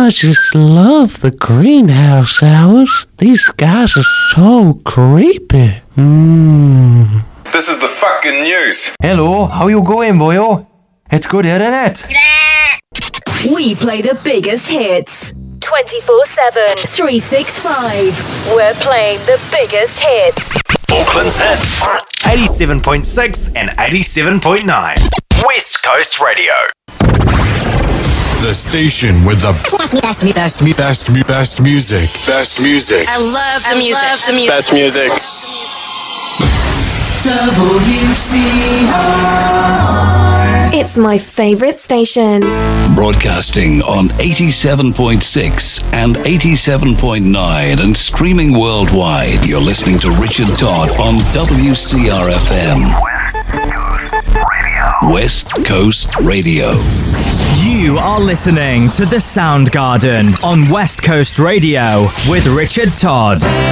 I just love the greenhouse hours. These guys are so creepy. This is the fucking news. Hello, how you going, boyo? It's good, isn't it? We play the biggest hits 24/7, 365. We're playing the biggest hits. Auckland's hits 87.6 and 87.9. West Coast Radio. The station with the best music. Best music. I love the music. Best music. WCR. It's my favorite station. Broadcasting on 87.6 and 87.9 and streaming worldwide. You're listening to Richard Todd on WCR FM. West Coast Radio. You are listening to The Sound Garden on West Coast Radio with Richard Todd.